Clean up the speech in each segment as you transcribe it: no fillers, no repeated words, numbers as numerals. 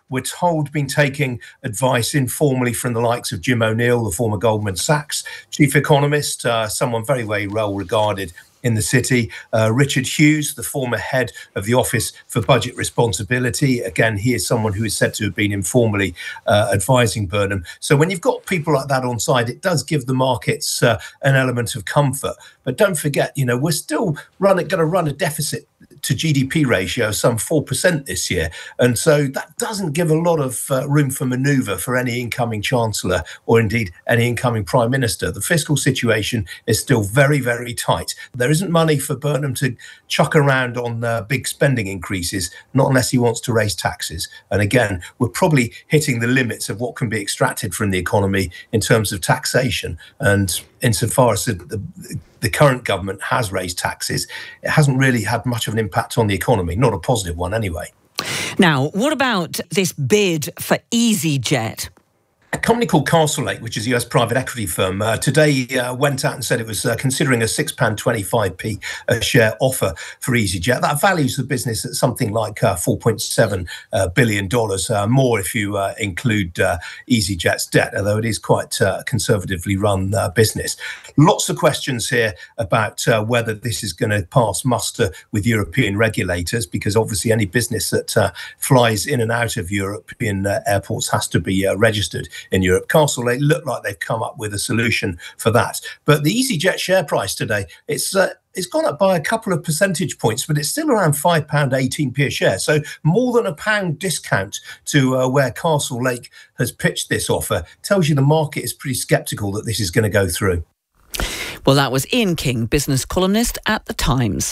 we're told, been taking advice informally from the likes of Jim O'Neill, the former Goldman Sachs chief economist, someone very, very well regarded in the city. Richard Hughes, the former head of the Office for Budget Responsibility. Again, he is someone who is said to have been informally advising Burnham. So when you've got people like that on side, it does give the markets an element of comfort. But don't forget, we're still going to run a deficit to GDP ratio of some 4% this year. And so that doesn't give a lot of room for manoeuvre for any incoming chancellor or indeed any incoming prime minister. The fiscal situation is still very, very tight. There isn't money for Burnham to chuck around on big spending increases, not unless he wants to raise taxes. And again, we're probably hitting the limits of what can be extracted from the economy in terms of taxation. And insofar as the current government has raised taxes, it hasn't really had much of an impact on the economy, not a positive one anyway. Now, what about this bid for EasyJet? A company called Castlelake, which is a US private equity firm, today went out and said it was considering a £6.25p a share offer for EasyJet. That values the business at something like $4.7 billion, more if you include EasyJet's debt, although it is quite a conservatively run business. Lots of questions here about whether this is going to pass muster with European regulators, because obviously any business that flies in and out of European airports has to be registered in Europe. Castlelake look like they've come up with a solution for that. But the EasyJet share price today, it's gone up by a couple of percentage points, but it's still around £5.18p a share. So more than £1 discount to where Castlelake has pitched this offer. Tells you the market is pretty sceptical that this is going to go through. Well, that was Ian King, business columnist at The Times.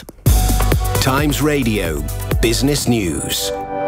Times Radio, Business News.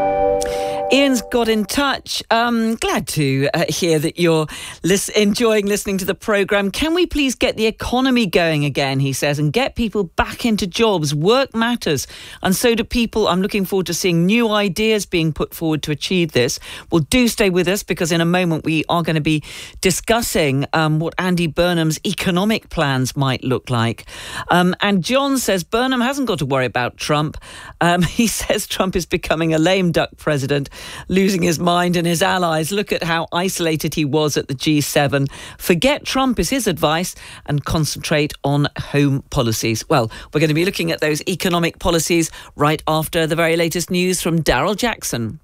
Ian's got in touch. Glad to hear that you're enjoying listening to the programme. Can we please get the economy going again, he says, and get people back into jobs? Work matters, and so do people. I'm looking forward to seeing new ideas being put forward to achieve this. Well, do stay with us, because in a moment we are going to be discussing what Andy Burnham's economic plans might look like. And John says Burnham hasn't got to worry about Trump. He says Trump is becoming a lame duck president, losing his mind and his allies. Look at how isolated he was at the G7. Forget Trump is his advice and concentrate on home policies. Well, we're going to be looking at those economic policies right after the very latest news from Daryl Jackson.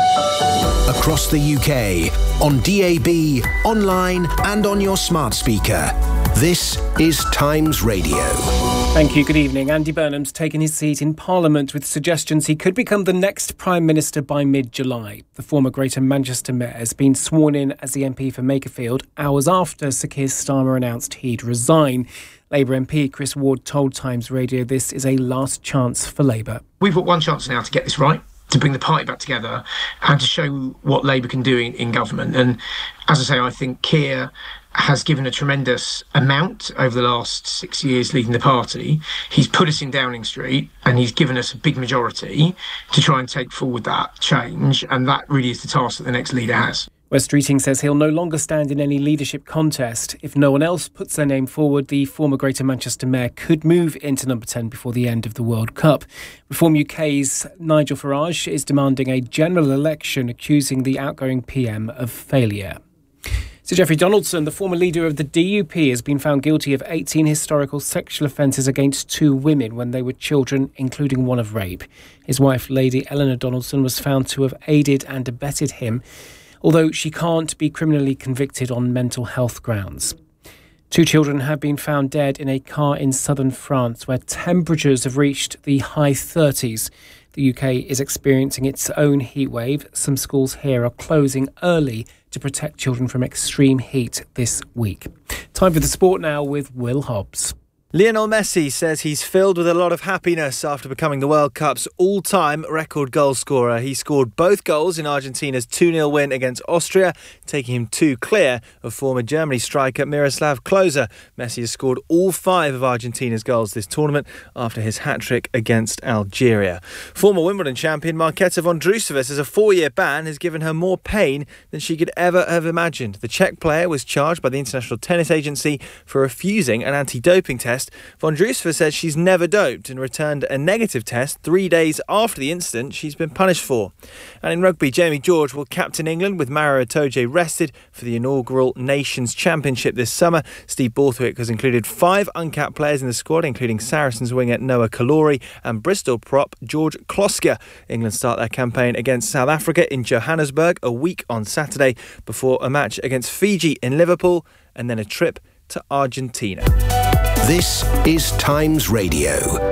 Across the UK, on DAB, online and on your smart speaker. This is Times Radio. Thank you. Good evening. Andy Burnham's taken his seat in Parliament with suggestions he could become the next Prime Minister by mid-July. The former Greater Manchester Mayor has been sworn in as the MP for Makerfield hours after Sir Keir Starmer announced he'd resign. Labour MP Chris Ward told Times Radio this is a last chance for Labour. We've got one chance now to get this right, to bring the party back together and to show what Labour can do in government. And as I say, I think Keir has given a tremendous amount over the last 6 years leading the party. He's put us in Downing Street and he's given us a big majority to try and take forward that change. And that really is the task that the next leader has. Wes Streeting says he'll no longer stand in any leadership contest. If no one else puts their name forward, the former Greater Manchester Mayor could move into number 10 before the end of the World Cup. Reform UK's Nigel Farage is demanding a general election, accusing the outgoing PM of failure. Sir Geoffrey Donaldson, the former leader of the DUP, has been found guilty of 18 historical sexual offences against 2 women when they were children, including one of rape. His wife, Lady Eleanor Donaldson, was found to have aided and abetted him, although she can't be criminally convicted on mental health grounds. 2 children have been found dead in a car in southern France, where temperatures have reached the high 30s. The UK is experiencing its own heat wave. Some schools here are closing early to protect children from extreme heat this week. Time for the sport now with Will Hobbs. Lionel Messi says he's filled with a lot of happiness after becoming the World Cup's all-time record goal scorer. He scored both goals in Argentina's 2-0 win against Austria, taking him 2 clear of former Germany striker Miroslav Klose. Messi has scored all 5 of Argentina's goals this tournament after his hat-trick against Algeria. Former Wimbledon champion Marketa Vondrousova says a 4-year ban has given her more pain than she could ever have imagined. The Czech player was charged by the International Tennis Agency for refusing an anti-doping test test. Von Druisfer says she's never doped and returned a negative test 3 days after the incident she's been punished for. And in rugby, Jamie George will captain England with Maro Itoje rested for the inaugural Nations Championship this summer. Steve Borthwick has included 5 uncapped players in the squad, including Saracens winger Noah Kalori and Bristol prop George Kloska. England start their campaign against South Africa in Johannesburg a week on Saturday before a match against Fiji in Liverpool and then a trip to Argentina. This is Times Radio.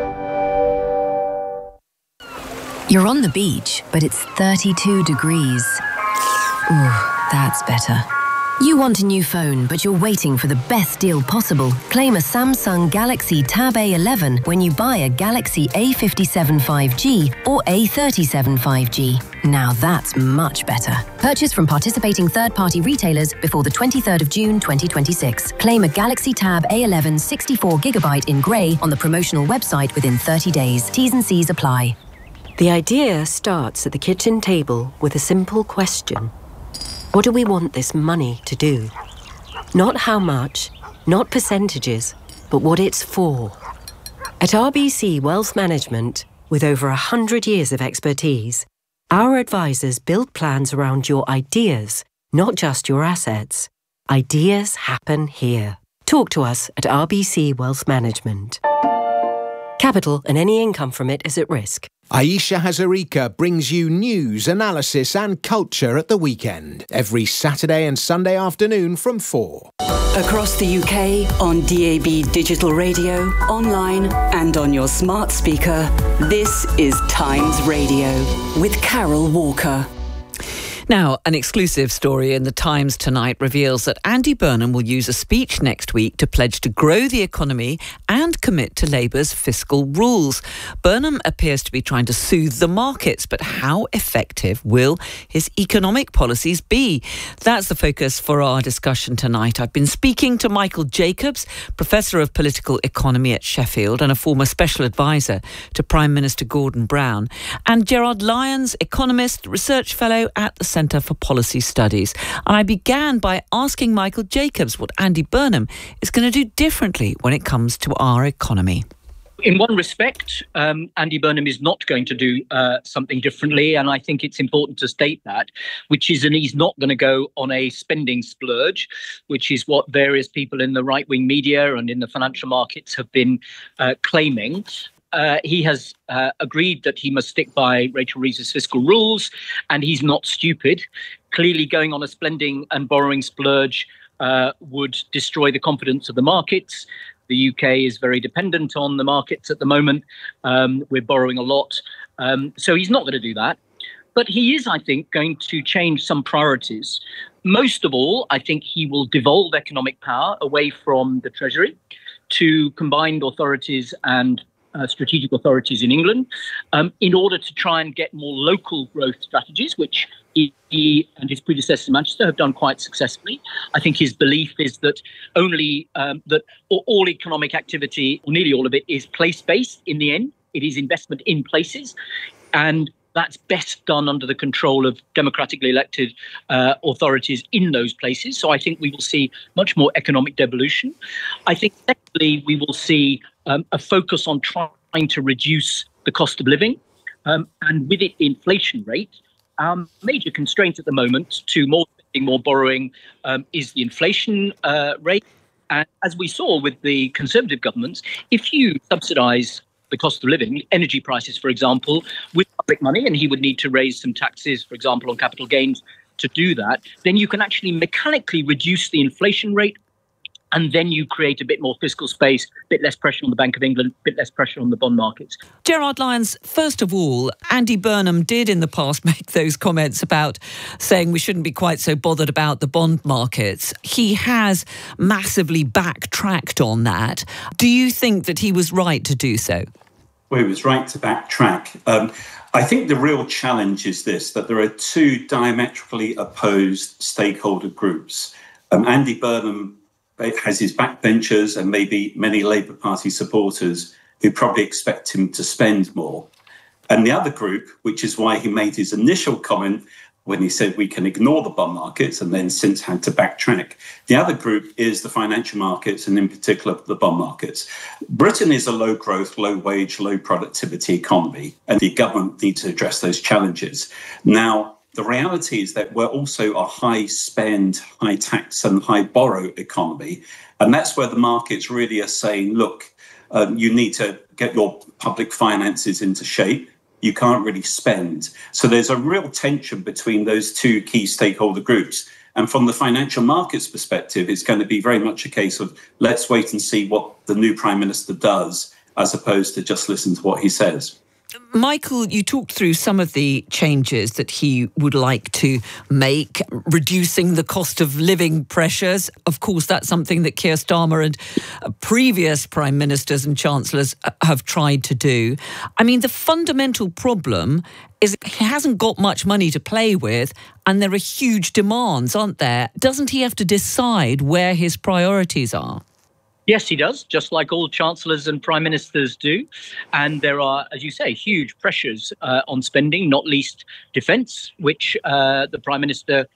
You're on the beach, but it's 32 degrees. Ooh, that's better. You want a new phone, but you're waiting for the best deal possible. Claim a Samsung Galaxy Tab A11 when you buy a Galaxy A57 5G or A37 5G. Now that's much better. Purchase from participating third-party retailers before the 23rd of June 2026. Claim a Galaxy Tab A11 64GB in grey on the promotional website within 30 days. T's and C's apply. The idea starts at the kitchen table with a simple question. What do we want this money to do? Not how much, not percentages, but what it's for. At RBC Wealth Management, with over 100 years of expertise, our advisors build plans around your ideas, not just your assets. Ideas happen here. Talk to us at RBC Wealth Management. Capital and any income from it is at risk. Aisha Hazarika brings you news, analysis and culture at the weekend. Every Saturday and Sunday afternoon from 4. Across the UK, on DAB Digital Radio, online and on your smart speaker, this is Times Radio with Carol Walker. Now, an exclusive story in The Times tonight reveals that Andy Burnham will use a speech next week to pledge to grow the economy and commit to Labour's fiscal rules. Burnham appears to be trying to soothe the markets, but how effective will his economic policies be? That's the focus for our discussion tonight. I've been speaking to Michael Jacobs, Professor of Political Economy at Sheffield and a former Special Advisor to Prime Minister Gordon Brown, and Gerard Lyons, Economist, Research Fellow at the Centre for Policy Studies. And I began by asking Michael Jacobs what Andy Burnham is going to do differently when it comes to our economy. In one respect, Andy Burnham is not going to do something differently, and I think it's important to state that, which is, and he's not going to go on a spending splurge, which is what various people in the right-wing media and in the financial markets have been claiming. He has agreed that he must stick by Rachel Reeves's fiscal rules, and he's not stupid. Clearly, going on a spending and borrowing splurge would destroy the confidence of the markets. The UK is very dependent on the markets at the moment. We're borrowing a lot. So he's not going to do that. But he is, I think, going to change some priorities. Most of all, I think he will devolve economic power away from the Treasury to combined authorities and strategic authorities in England in order to try and get more local growth strategies, which he and his predecessors in Manchester have done quite successfully. I think his belief is that only that all economic activity, or nearly all of it, is place-based in the end. It is investment in places, and that's best done under the control of democratically elected authorities in those places. So I think we will see much more economic devolution. I think secondly, we will see a focus on trying to reduce the cost of living. And with it, the inflation rate. Our major constraint at the moment to more spending, more borrowing is the inflation rate. And as we saw with the Conservative governments, if you subsidise the cost of living, energy prices, for example, with public money, and he would need to raise some taxes, for example, on capital gains to do that, then you can actually mechanically reduce the inflation rate, and then you create a bit more fiscal space, a bit less pressure on the Bank of England, a bit less pressure on the bond markets. Gerard Lyons, first of all, Andy Burnham did in the past make those comments about saying we shouldn't be quite so bothered about the bond markets. He has massively backtracked on that. Do you think that he was right to do so? Well, he was right to backtrack. I think the real challenge is this, that there are two diametrically opposed stakeholder groups. Andy Burnham has his backbenchers and maybe many Labour Party supporters who probably expect him to spend more. And the other group, which is why he made his initial comment, when he said we can ignore the bond markets, and then since had to backtrack. The other group is the financial markets, and in particular the bond markets. Britain is a low growth, low wage, low productivity economy, and the government needs to address those challenges. Now, the reality is that we're also a high spend, high tax and high borrow economy. And that's where the markets really are saying, look, you need to get your public finances into shape. You can't really spend. So there's a real tension between those two key stakeholder groups. And from the financial markets perspective, it's going to be very much a case of let's wait and see what the new Prime Minister does, as opposed to just listen to what he says. Michael, you talked through some of the changes that he would like to make, reducing the cost of living pressures. Of course, that's something that Keir Starmer and previous prime ministers and chancellors have tried to do. I mean, the fundamental problem is he hasn't got much money to play with, and there are huge demands, aren't there? Doesn't he have to decide where his priorities are? Yes, he does, just like all chancellors and prime ministers do. And there are, as you say, huge pressures on spending, not least defence, which the prime minister,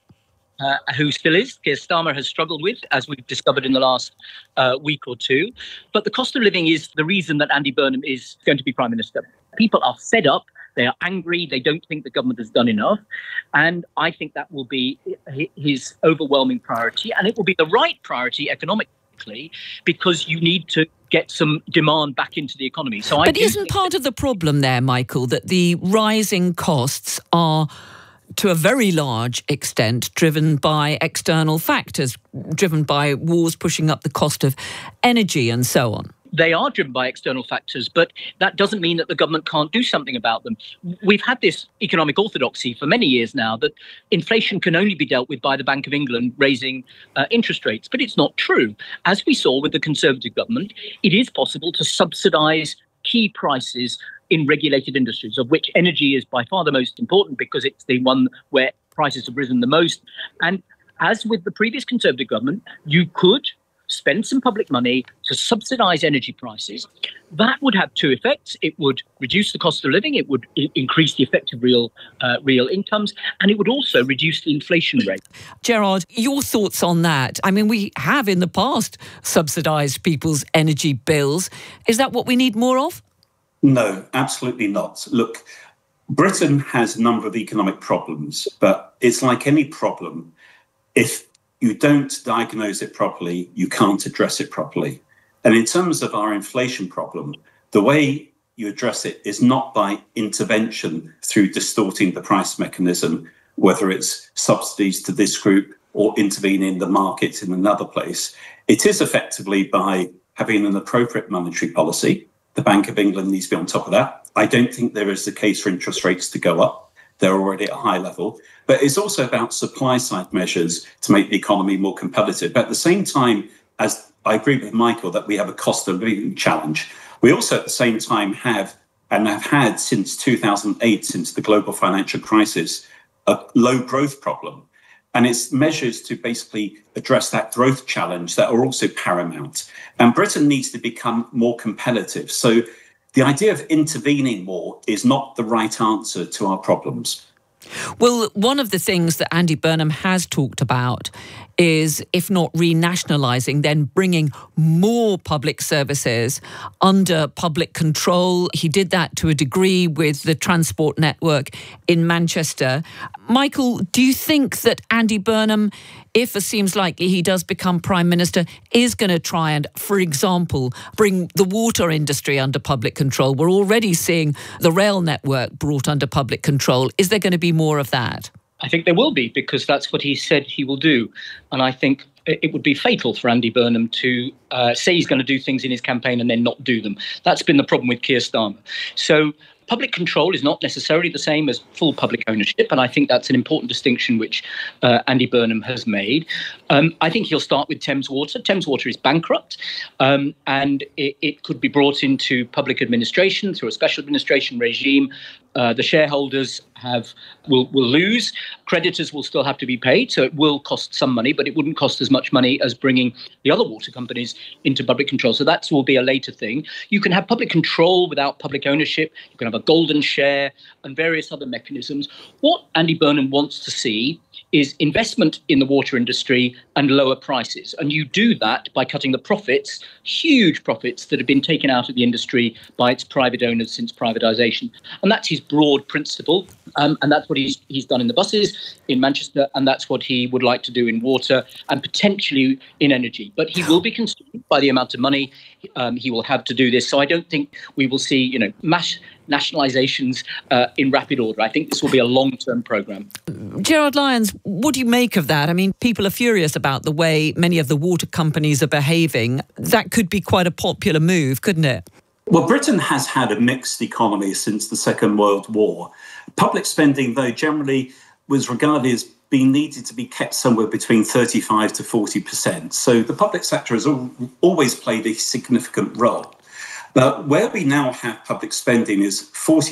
who still is, Keir Starmer, has struggled with, as we've discovered in the last week or two. But the cost of living is the reason that Andy Burnham is going to be prime minister. People are fed up. They are angry. They don't think the government has done enough. And I think that will be his overwhelming priority. And it will be the right priority economically, because you need to get some demand back into the economy. But isn't part of the problem there, Michael, that the rising costs are to a very large extent driven by external factors, driven by wars pushing up the cost of energy and so on? They are driven by external factors, but that doesn't mean that the government can't do something about them. We've had this economic orthodoxy for many years now that inflation can only be dealt with by the Bank of England raising interest rates, but it's not true. As we saw with the Conservative government, it is possible to subsidise key prices in regulated industries, of which energy is by far the most important because it's the one where prices have risen the most. And as with the previous Conservative government, you could spend some public money to subsidise energy prices. That would have two effects. It would reduce the cost of living, it would increase the effective real incomes, and it would also reduce the inflation rate. Gerard, your thoughts on that? I mean, we have in the past subsidised people's energy bills. Is that what we need more of? No, absolutely not. Look, Britain has a number of economic problems, but it's like any problem. If you don't diagnose it properly, you can't address it properly. And in terms of our inflation problem, the way you address it is not by intervention through distorting the price mechanism, whether it's subsidies to this group or intervening in the markets in another place. It is effectively by having an appropriate monetary policy. The Bank of England needs to be on top of that. I don't think there is the case for interest rates to go up. They're already at a high level. But it's also about supply-side measures to make the economy more competitive. But at the same time, as I agree with Michael, that we have a cost of living challenge, we also at the same time have, and have had since 2008, since the global financial crisis, a low growth problem. And it's measures to basically address that growth challenge that are also paramount. And Britain needs to become more competitive. So the idea of intervening more is not the right answer to our problems. Well, one of the things that Andy Burnham has talked about is, if not renationalising, then bringing more public services under public control. He did that to a degree with the transport network in Manchester. Michael, do you think that Andy Burnham, if it seems like he does become Prime Minister, is going to try and, for example, bring the water industry under public control? We're already seeing the rail network brought under public control. Is there going to be more of that? I think there will be, because that's what he said he will do. And I think it would be fatal for Andy Burnham to say he's going to do things in his campaign and then not do them. That's been the problem with Keir Starmer. So public control is not necessarily the same as full public ownership, and I think that's an important distinction which Andy Burnham has made. I think he'll start with Thames Water. Thames Water is bankrupt, and it could be brought into public administration through a special administration regime. The shareholders will lose. Creditors will still have to be paid, so it will cost some money, but it wouldn't cost as much money as bringing the other water companies into public control. So that will be a later thing. You can have public control without public ownership. You can have a golden share and various other mechanisms. What Andy Burnham wants to see is investment in the water industry and lower prices. And you do that by cutting the profits, huge profits that have been taken out of the industry by its private owners since privatisation. And that's his broad principle. And that's what he's done in the buses in Manchester, and that's what he would like to do in water and potentially in energy. But he will be constrained by the amount of money he will have to do this. So I don't think we will see, mass nationalisations in rapid order. I think this will be a long-term programme. Gerard Lyons, what do you make of that? I mean, people are furious about the way many of the water companies are behaving. That could be quite a popular move, couldn't it? Well, Britain has had a mixed economy since the Second World War. Public spending, though, generally was regarded as being needed to be kept somewhere between 35 to 40%. So the public sector has always played a significant role. But where we now have public spending is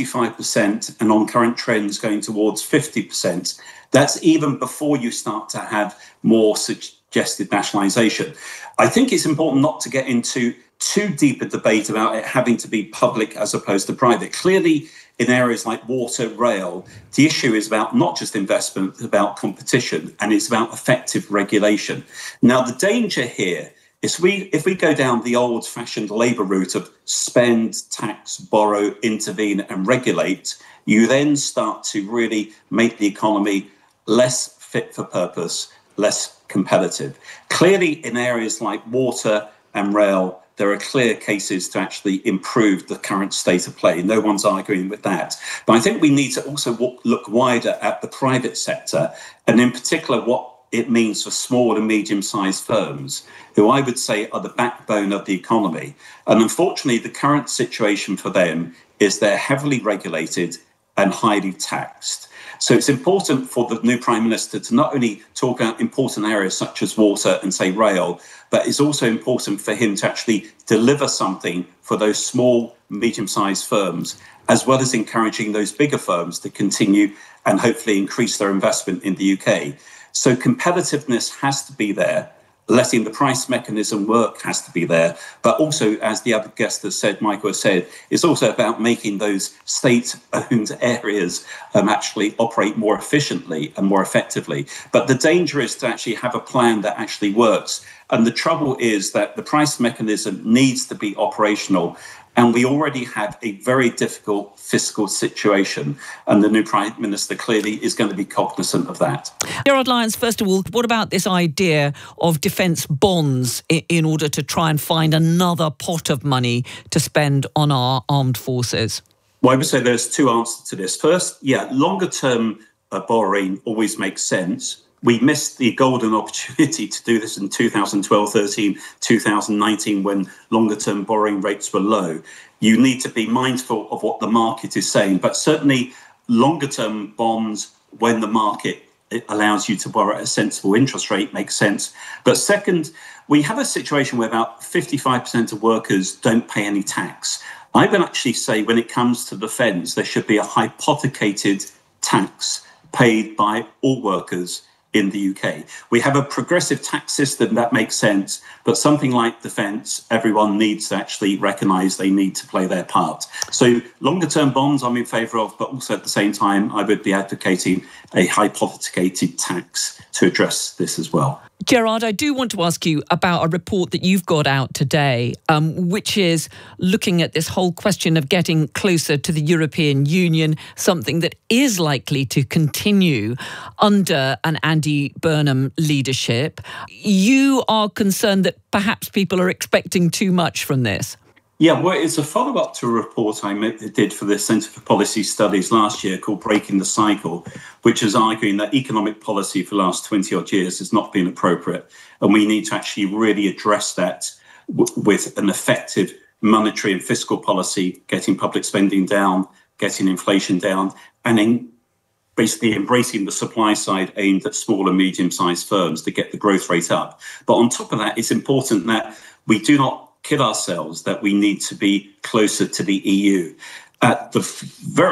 45% and on current trends going towards 50%. That's even before you start to have more suggested nationalisation. I think it's important not to get into too deep a debate about it having to be public as opposed to private. Clearly, in areas like water, rail, the issue is about not just investment, it's about competition, and it's about effective regulation. Now, the danger here is if we go down the old-fashioned Labour route of spend, tax, borrow, intervene and regulate, you then start to really make the economy less fit for purpose, less competitive. Clearly, in areas like water and rail, there are clear cases to actually improve the current state of play. No one's arguing with that. But I think we need to also look wider at the private sector, and in particular what it means for small and medium-sized firms, who I would say are the backbone of the economy. And unfortunately, the current situation for them is they're heavily regulated and highly taxed. So it's important for the new Prime Minister to not only talk about important areas such as water and, say, rail, but it's also important for him to actually deliver something for those small, medium-sized firms, as well as encouraging those bigger firms to continue and hopefully increase their investment in the UK. So competitiveness has to be there. Letting the price mechanism work has to be there. But also, as the other guest has said, Michael has said, it's also about making those state-owned areas actually operate more efficiently and more effectively. But the danger is to actually have a plan that actually works. And the trouble is that the price mechanism needs to be operational. And we already have a very difficult fiscal situation. And the new Prime Minister clearly is going to be cognizant of that. Gerard Lyons, first of all, what about this idea of defence bonds in order to try and find another pot of money to spend on our armed forces? Well, I would say there's two answers to this. First, longer term borrowing always makes sense. We missed the golden opportunity to do this in 2012, 13, 2019, when longer-term borrowing rates were low. You need to be mindful of what the market is saying, but certainly longer-term bonds, when the market allows you to borrow at a sensible interest rate, makes sense. But second, we have a situation where about 55% of workers don't pay any tax. I would actually say when it comes to defence, there should be a hypothecated tax paid by all workers in the UK. We have a progressive tax system that makes sense, but something like defence, everyone needs to actually recognise they need to play their part. So longer term bonds I'm in favour of, but also at the same time I would be advocating a hypothecated tax to address this as well. Gerard, I do want to ask you about a report that you've got out today, which is looking at this whole question of getting closer to the European Union, something that is likely to continue under an Andy Burnham leadership. You are concerned that perhaps people are expecting too much from this. Yeah, well, it's a follow-up to a report I did for the Centre for Policy Studies last year called Breaking the Cycle, which is arguing that economic policy for the last 20-odd years has not been appropriate. And we need to actually really address that with an effective monetary and fiscal policy, getting public spending down, getting inflation down, and then basically embracing the supply side aimed at small and medium-sized firms to get the growth rate up. But on top of that, it's important that we do not kid ourselves that we need to be closer to the EU. At the very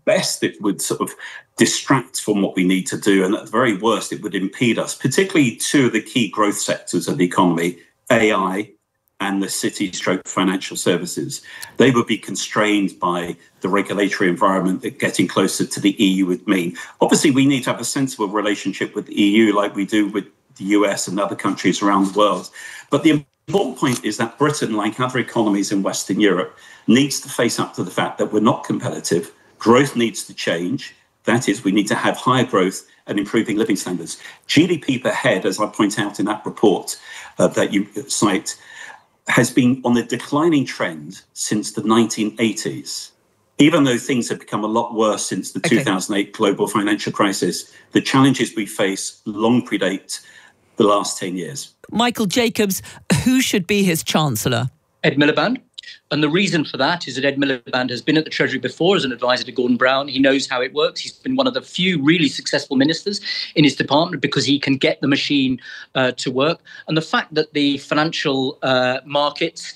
best, it would sort of distract from what we need to do. And at the very worst, it would impede us, particularly two of the key growth sectors of the economy, AI and the city-stroke financial services. They would be constrained by the regulatory environment that getting closer to the EU would mean. Obviously, we need to have a sensible relationship with the EU like we do with the US and other countries around the world. But the important point is that Britain, like other economies in Western Europe, needs to face up to the fact that we're not competitive. Growth needs to change. That is, we need to have higher growth and improving living standards. GDP per head, as I point out in that report that you cite, has been on a declining trend since the 1980s. Even though things have become a lot worse since the 2008 global financial crisis, the challenges we face long predate the last 10 years. Michael Jacobs, who should be his Chancellor? Ed Miliband. And the reason for that is that Ed Miliband has been at the Treasury before as an advisor to Gordon Brown. He knows how it works. He's been one of the few really successful ministers in his department because he can get the machine to work. And the fact that the financial markets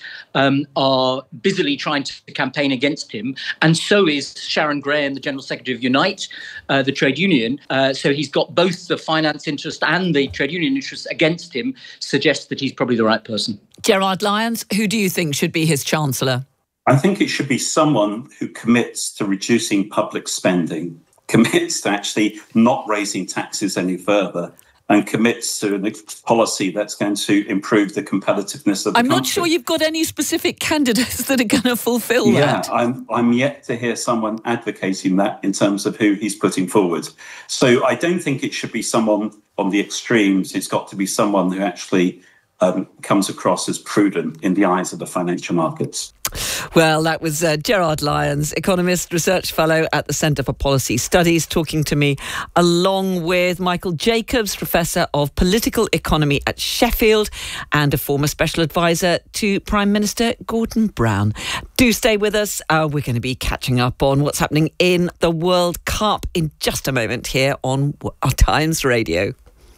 are busily trying to campaign against him, and so is Sharon Graham, the General Secretary of Unite, the trade union. So he's got both the finance interest and the trade union interest against him, suggests that he's probably the right person. Gerard Lyons, who do you think should be his Chancellor? I think it should be someone who commits to reducing public spending, commits to actually not raising taxes any further, and commits to a policy that's going to improve the competitiveness of the country. I'm not sure you've got any specific candidates that are going to fulfil that. Yeah, I'm yet to hear someone advocating that in terms of who he's putting forward. So I don't think it should be someone on the extremes. It's got to be someone who actually comes across as prudent in the eyes of the financial markets. Well, that was Gerard Lyons, economist, research fellow at the Centre for Policy Studies, talking to me, along with Michael Jacobs, Professor of Political Economy at Sheffield and a former special advisor to Prime Minister Gordon Brown. Do stay with us. We're going to be catching up on what's happening in the World Cup in just a moment here on our Times Radio.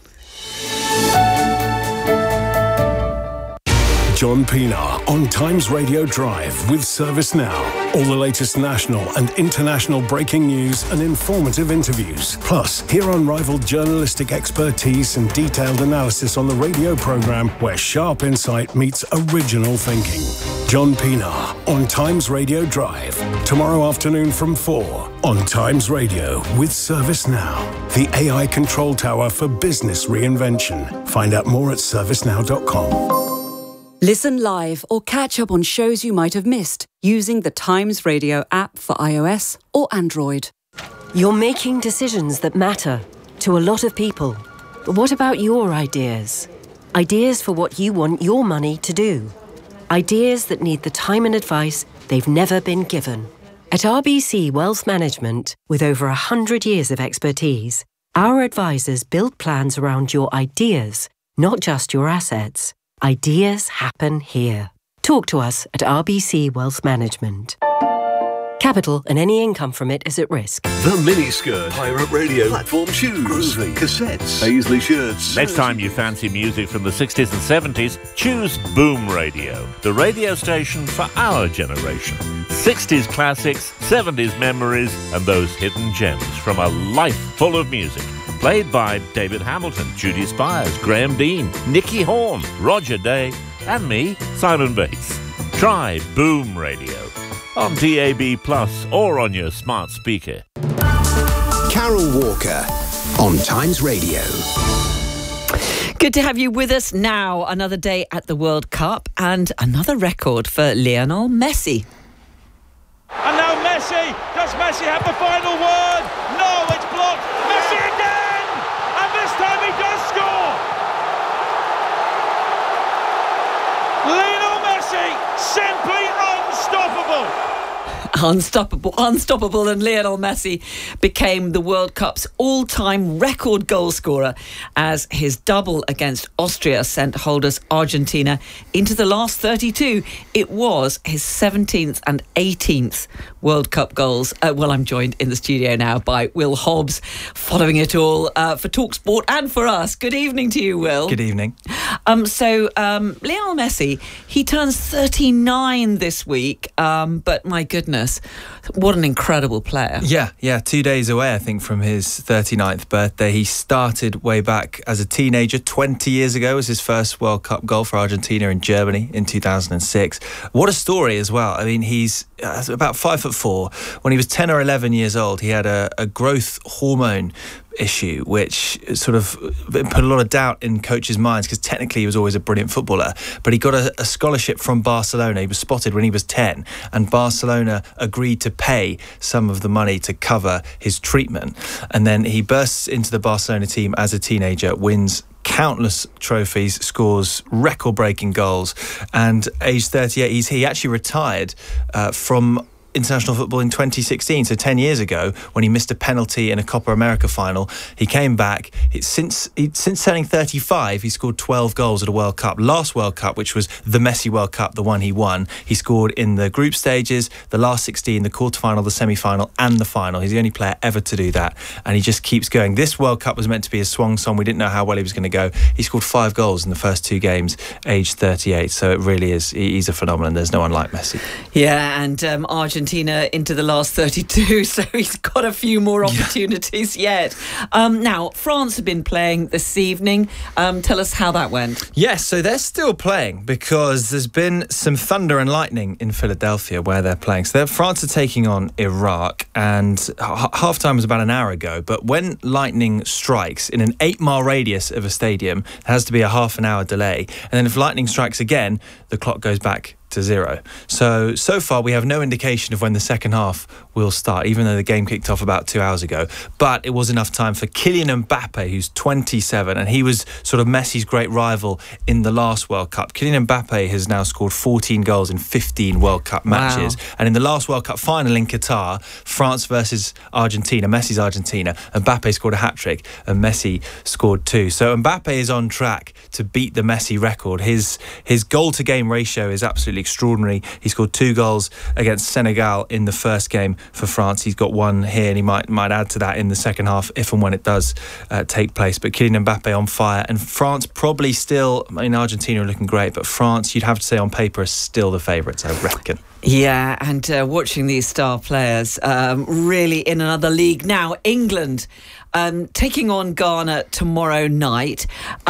John Pienaar on Times Radio Drive with ServiceNow. All the latest national and international breaking news and informative interviews. Plus, hear unrivaled journalistic expertise and detailed analysis on the radio programme where sharp insight meets original thinking. John Pienaar on Times Radio Drive. Tomorrow afternoon from 4 on Times Radio with ServiceNow. The AI control tower for business reinvention. Find out more at servicenow.com. Listen live or catch up on shows you might have missed using the Times Radio app for iOS or Android. You're making decisions that matter to a lot of people. But what about your ideas? Ideas for what you want your money to do. Ideas that need the time and advice they've never been given. At RBC Wealth Management, with over 100 years of expertise, our advisors build plans around your ideas, not just your assets. Ideas happen here. Talk to us at RBC Wealth Management. Capital and any income from it is at risk. The Miniskirt, Pirate Radio, platform shoes, groovy cassettes, Paisley shirts. Next time you fancy music from the 60s and 70s, choose Boom Radio, the radio station for our generation. 60s classics, 70s memories, and those hidden gems from a life full of music. Played by David Hamilton, Judy Spires, Graham Dean, Nicky Horn, Roger Day, and me, Simon Bates. Try Boom Radio on DAB+ or on your smart speaker. Carol Walker on Times Radio. Good to have you with us now. Another day at the World Cup and another record for Lionel Messi. And now Messi. Does Messi have the final word? No, it's blocked. Messi again! And this time he does score! Lionel Messi, simply unstoppable! Unstoppable, and Lionel Messi became the World Cup's all-time record goal scorer as his double against Austria sent holders Argentina into the last 32. It was his 17th and 18th World Cup goals. I'm joined in the studio now by Will Hobbs, following it all for TalkSport and for us. Good evening to you, Will. Good evening. Lionel Messi, he turns 39 this week, but my goodness, Goodness, what an incredible player. Yeah, 2 days away, I think, from his 39th birthday. He started way back as a teenager. 20 years ago was his first World Cup goal for Argentina in Germany in 2006. What a story as well. I mean, he's about 5'4". When he was 10 or 11 years old, he had a growth hormone issue, which sort of put a lot of doubt in coaches' minds, because technically he was always a brilliant footballer. But he got a scholarship from Barcelona. He was spotted when he was 10, and Barcelona agreed to pay some of the money to cover his treatment. And then he bursts into the Barcelona team as a teenager, wins countless trophies, scores record-breaking goals, and age 38, he actually retired from international football in 2016, so 10 years ago, when he missed a penalty in a Copa America final. He came back. Since turning 35, he scored 12 goals at a World Cup. Last World Cup, which was the Messi World Cup, the one he won, he scored in the group stages, the last 16, the quarterfinal, the semi-final and the final. He's the only player ever to do that, and he just keeps going. This World Cup was meant to be a swan song. We didn't know how well he was going to go. He scored 5 goals in the first 2 games, aged 38, so it really is, he's a phenomenon. There's no one like Messi. Yeah, and Argentina into the last 32, so he's got a few more opportunities yet. Now, France have been playing this evening. Tell us how that went. Yes, so they're still playing because there's been some thunder and lightning in Philadelphia where they're playing. So France are taking on Iraq, and half-time was about an hour ago, but when lightning strikes in an 8-mile radius of a stadium, there has to be a half an hour delay, and then if lightning strikes again, the clock goes back to 0. So far we have no indication of when the second half will start, even though the game kicked off about 2 hours ago. But it was enough time for Kylian Mbappe, who's 27, and he was sort of Messi's great rival in the last World Cup. Kylian Mbappe has now scored 14 goals in 15 World Cup matches. Wow. And in the last World Cup final in Qatar, France versus Argentina, Messi's Argentina, Mbappe scored a hat-trick and Messi scored 2. So Mbappe is on track to beat the Messi record. His goal-to-game ratio is absolutely extraordinary. He scored 2 goals against Senegal in the first game for France. He's got 1 here, and he might add to that in the second half if and when it does take place. But Kylian Mbappe on fire, and France probably still, I mean, Argentina are looking great, but France, you'd have to say on paper, are still the favourites, I reckon. Yeah, and watching these star players really in another league. Now, England taking on Ghana tomorrow night.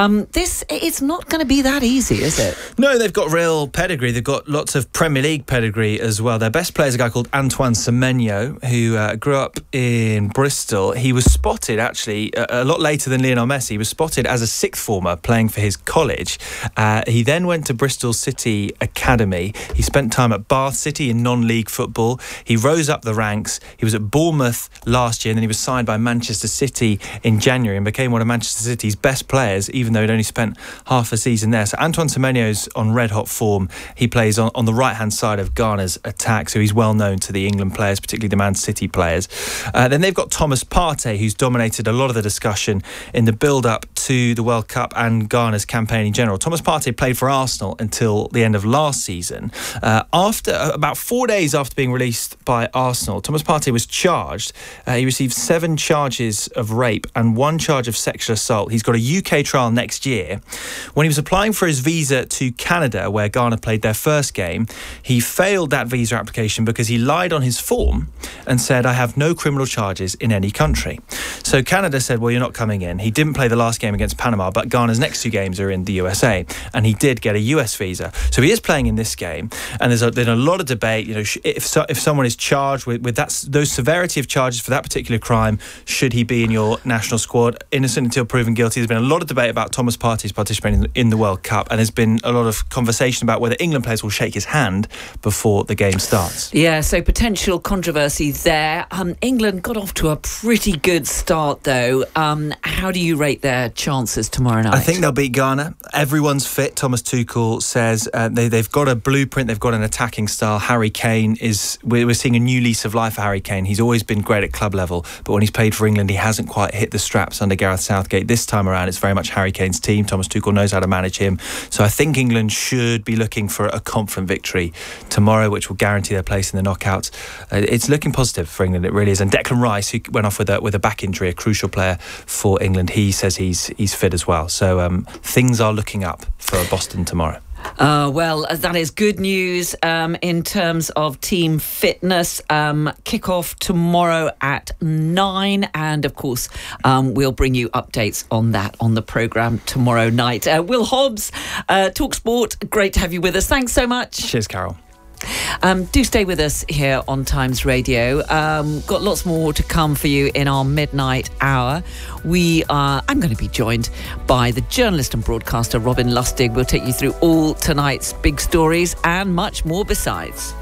It's not going to be that easy, is it? No, they've got real pedigree. They've got lots of Premier League pedigree as well. Their best player is a guy called Antoine Semenyo, who grew up in Bristol. He was spotted, actually, a lot later than Lionel Messi. He was spotted as a sixth former playing for his college. He then went to Bristol City Academy. He spent time at Bath City in non-league football. He rose up the ranks. He was at Bournemouth last year, and then he was signed by Manchester City in January and became one of Manchester City's best players, even though he'd only spent half a season there. So Antoine Semenyo's on red-hot form. He plays on the right-hand side of Ghana's attack, so he's well known to the England players, particularly the Man City players. Then they've got Thomas Partey, who's dominated a lot of the discussion in the build-up to the World Cup and Ghana's campaign in general. Thomas Partey played for Arsenal until the end of last season. After about 4 days after being released by Arsenal, Thomas Partey was charged. He received 7 charges of rape and 1 charge of sexual assault. He's got a UK trial next year. When he was applying for his visa to Canada, where Ghana played their first game, he failed that visa application because he lied on his form and said, "I have no criminal charges in any country." So Canada said, "Well, you're not coming in." He didn't play the last game against Panama, but Ghana's next 2 games are in the USA, and he did get a US visa. So he is playing in this game, and there's been a lot of debate. You know, if someone is charged with those severity of charges for that particular crime, should he be in your national squad? Innocent until proven guilty. There's been a lot of debate about Thomas Partey's participating in the World Cup, and there's been a lot of conversation about whether England players will shake his hand before the game starts. Yeah, so potential controversy there. England got off to a pretty good start, though. How do you rate their chances tomorrow night? I think they'll beat Ghana. Everyone's fit. Thomas Tuchel says they've got a blueprint. They've got an attacking style. Harry Kane we're seeing a new lease of life for Harry Kane. He's always been great at club level, but when he's played for England, he hasn't quite hit the straps under Gareth Southgate. This time around, it's very much Harry Kane's team. Thomas Tuchel knows how to manage him. So I think England should be looking for a confident victory tomorrow, which will guarantee their place in the knockouts. It's looking positive for England, it really is. And Declan Rice, who went off with a back injury, a crucial player for England, he says he's fit as well. So things are looking up for Boston tomorrow. Well, that is good news in terms of team fitness. Kick-off tomorrow at 9. And, of course, we'll bring you updates on that on the programme tomorrow night. Will Hobbs, TalkSport, great to have you with us. Thanks so much. Cheers, Carol. Do stay with us here on Times Radio. Got lots more to come for you in our midnight hour. I'm going to be joined by the journalist and broadcaster Robin Lustig. We'll take you through all tonight's big stories and much more besides.